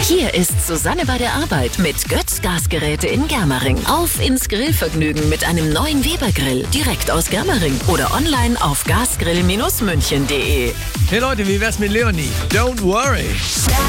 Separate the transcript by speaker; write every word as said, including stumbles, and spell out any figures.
Speaker 1: Hier ist Susanne bei der Arbeit mit Götz Gasgeräte in Germering. Auf ins Grillvergnügen mit einem neuen Weber-Grill. Direkt aus Germering oder online auf gasgrill Bindestrich münchen punkt de.
Speaker 2: Hey Leute, wie wär's mit Leonie? Don't worry.